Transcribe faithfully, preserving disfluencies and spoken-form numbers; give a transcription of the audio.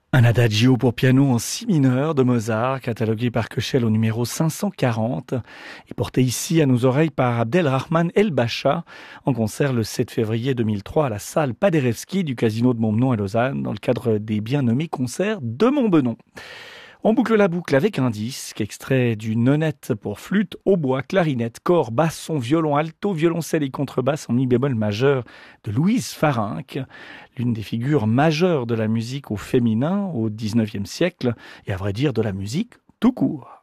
Un adagio pour piano en si mineur de Mozart, catalogué par Köchel au numéro cinq cent quarante et porté ici à nos oreilles par Abdelrahman El-Bacha en concert le sept février deux mille trois à la salle Paderewski du Casino de Montbenon à Lausanne dans le cadre des bien nommés concerts de Montbenon. On boucle la boucle avec un disque extrait du nonette pour flûte, hautbois, clarinette, cor, basson, violon, alto, violoncelle et contrebasse en mi bémol majeur de Louise Farinck, l'une des figures majeures de la musique au féminin au dix-neuvième siècle et à vrai dire de la musique tout court.